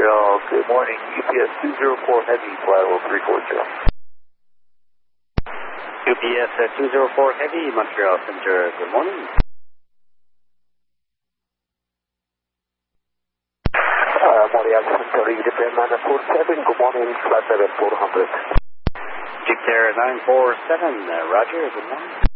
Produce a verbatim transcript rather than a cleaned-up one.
Montreal, good morning. U P S two zero four Heavy, flight level three four zero. U P S uh, two zero four Heavy, Montreal Center, good morning. Uh, Montreal Center, Japan nine four seven, good morning, flight level four hundred. Jupiter nine four seven, uh, Roger, good morning.